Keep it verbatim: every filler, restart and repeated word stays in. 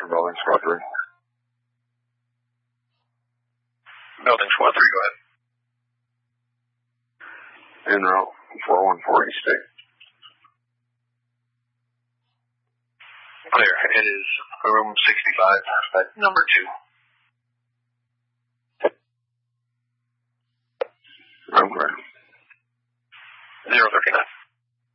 for building squad three. Building squad three, go ahead. En route, four one four East State. Clear. It is room sixty-five, suspect number two.